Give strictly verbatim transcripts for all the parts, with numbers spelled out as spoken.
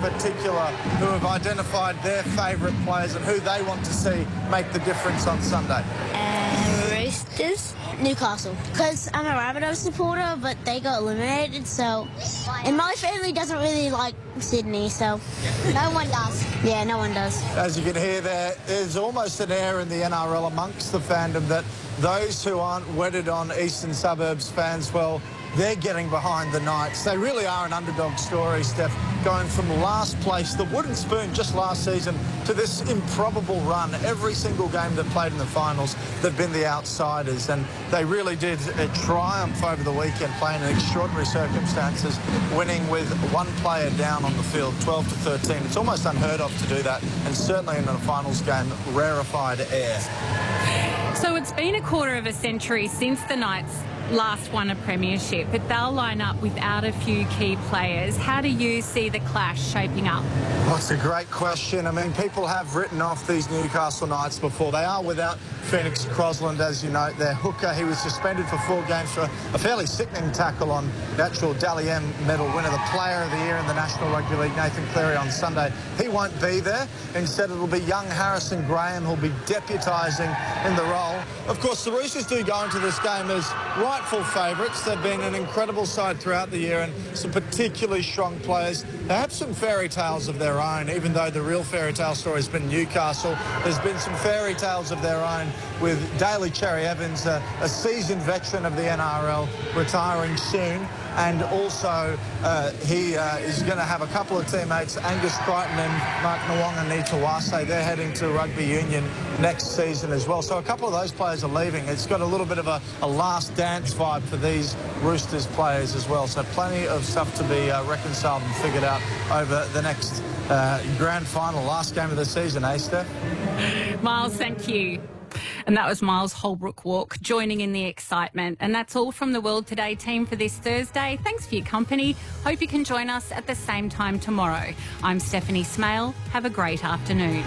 particular who have identified their favourite players and who they want to see make the difference on Sunday? Uh, Roosters. Newcastle. Because I'm a Rabbitohs supporter, but they got eliminated, so... And my family doesn't really like Sydney, so... No one does. Yeah, no one does. As you can hear there, there's almost an air in the N R L amongst the fandom that those who aren't wedded on Eastern Suburbs fans, well, they're getting behind the Knights. They really are an underdog story, Steph, going from last place, the wooden spoon just last season, to this improbable run. Every single game they've played in the finals, they've been the outsiders, and they really did a triumph over the weekend, playing in extraordinary circumstances, winning with one player down on the field, twelve to thirteen. It's almost unheard of to do that, and certainly in a finals game, rarefied air. So it's been a quarter of a century since the Knights last won a premiership, but they'll line up without a few key players. How do you see the clash shaping up? Well, it's a great question. I mean, people have written off these Newcastle Knights before. They are without Phoenix Crosland, as you know, their hooker. He was suspended for four games for a fairly sickening tackle on the actual Dally M medal winner, the Player of the Year in the National Rugby League, Nathan Cleary, on Sunday. He won't be there. Instead, it'll be young Harrison Graham who'll be deputising in the role. Of course, the Roosters do go into this game as rightful favourites. They've been an incredible side throughout the year and some particularly strong players. They have some fairy tales of their own, even though the real fairy tale story has been Newcastle. There's been some fairy tales of their own with Daly Cherry Evans, a, a seasoned veteran of the N R L, retiring soon. And also, uh, he uh, is going to have a couple of teammates, Angus Crichton and Mark Nawanga-Nitawase. They're heading to rugby union next season as well. So a couple of those players are leaving. It's got a little bit of a, a last dance vibe for these Roosters players as well. So plenty of stuff to be uh, reconciled and figured out over the next uh, grand final, last game of the season, eh, Steph? Miles, thank you. And that was Miles Holbrook-Walk joining in the excitement. And that's all from the World Today team for this Thursday. Thanks for your company. Hope you can join us at the same time tomorrow. I'm Stephanie Smale. Have a great afternoon.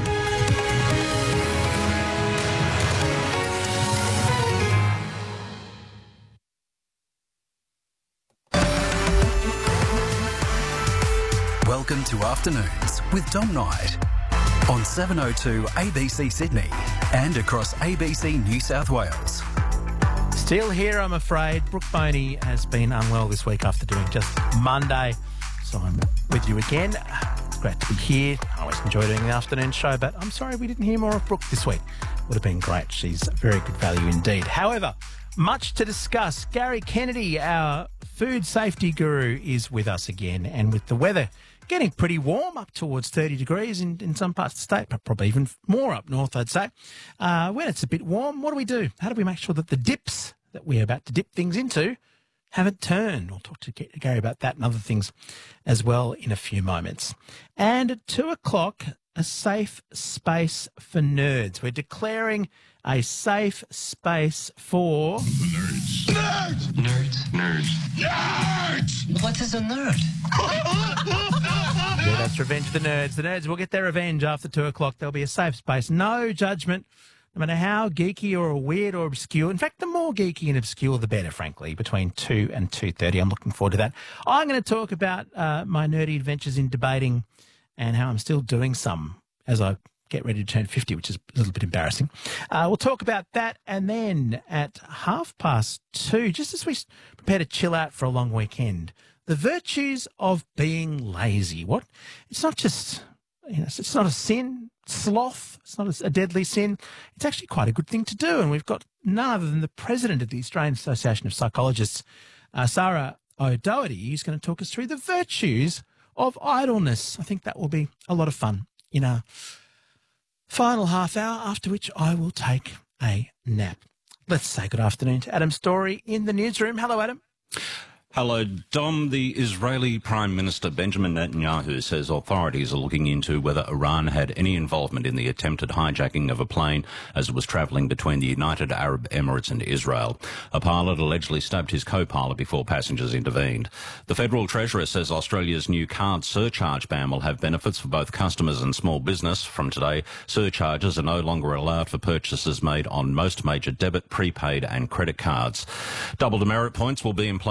Welcome to Afternoons with Dom Knight on seven oh two A B C Sydney and across A B C New South Wales. Still here, I'm afraid. Brooke Boney has been unwell this week after doing just Monday, so I'm with you again. It's great to be here. I always enjoy doing the afternoon show, but I'm sorry we didn't hear more of Brooke this week. Would have been great. She's very good value indeed. However, much to discuss. Gary Kennedy, our food safety guru, is with us again, and with the weather getting pretty warm, up towards thirty degrees in, in some parts of the state, but probably even more up north, I'd say. Uh, when it's a bit warm, what do we do? How do we make sure that the dips that we're about to dip things into haven't turned? We'll talk to Gary about that and other things as well in a few moments. And at two o'clock, a safe space for nerds. We're declaring a safe space for... Nerds. Nerds! Nerds. Nerds. Nerds! What is a nerd? Yeah, that's Revenge of the Nerds. The nerds will get their revenge after two o'clock. There'll be a safe space. No judgment, no matter how geeky or weird or obscure. In fact, the more geeky and obscure, the better, frankly, between two and two thirty. I'm looking forward to that. I'm going to talk about uh, my nerdy adventures in debating and how I'm still doing some as I get ready to turn fifty, which is a little bit embarrassing. Uh, we'll talk about that, and then at half past two, just as we prepare to chill out for a long weekend, the virtues of being lazy. What? It's not just, you know, it's not a sin, sloth. It's not a, a deadly sin. It's actually quite a good thing to do, and we've got none other than the president of the Australian Association of Psychologists, uh, Sarah O'Doherty, who's going to talk us through the virtues of idleness. I think that will be a lot of fun in our final half hour, after which I will take a nap. Let's say good afternoon to Adam Story in the newsroom. Hello, Adam. Hello, Dom. The Israeli Prime Minister Benjamin Netanyahu says authorities are looking into whether Iran had any involvement in the attempted hijacking of a plane as it was travelling between the United Arab Emirates and Israel. A pilot allegedly stabbed his co-pilot before passengers intervened. The Federal Treasurer says Australia's new card surcharge ban will have benefits for both customers and small business. From today, surcharges are no longer allowed for purchases made on most major debit, prepaid and credit cards. Double demerit points will be in place from mid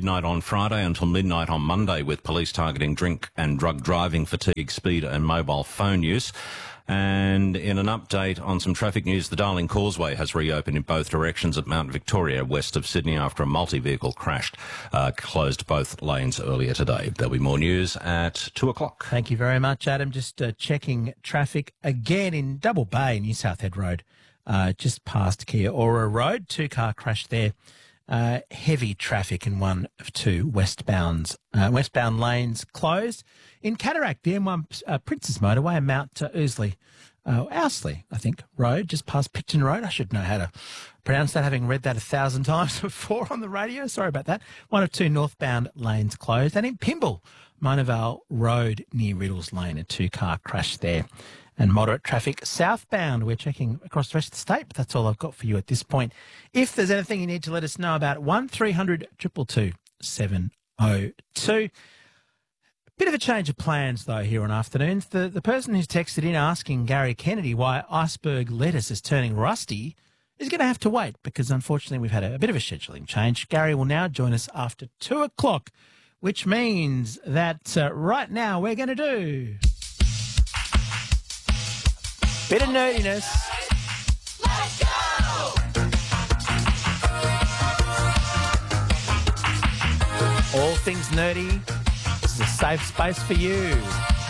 midnight on Friday until midnight on Monday, with police targeting drink and drug driving, fatigue, speed and mobile phone use. And in an update on some traffic news, the Darling Causeway has reopened in both directions at Mount Victoria, west of Sydney, after a multi-vehicle crashed, uh, closed both lanes earlier today. There'll be more news at two o'clock. Thank you very much, Adam. Just uh, checking traffic again in Double Bay, New South Head Road, uh, just past Kia Ora Road. Two-car crash there. Uh, heavy traffic in one of two westbounds, uh, westbound lanes closed. In Cataract, the M one uh, Princess Motorway and Mount uh, Ousley, uh, Owsley, I think, Road, just past Picton Road. I should know how to pronounce that, having read that a thousand times before on the radio. Sorry about that. One of two northbound lanes closed. And in Pymble, Monavale Road near Riddles Lane, a two-car crash there. And moderate traffic southbound. We're checking across the rest of the state, but that's all I've got for you at this point. If there's anything you need to let us know about, one three hundred two two two seven oh two. Bit of a change of plans, though, here on Afternoons. The, the person who's texted in asking Gary Kennedy why iceberg lettuce is turning rusty is going to have to wait, because unfortunately we've had a, a bit of a scheduling change. Gary will now join us after two o'clock, which means that uh, right now we're going to do bit of nerdiness. Let's go! All things nerdy. This is a safe space for you.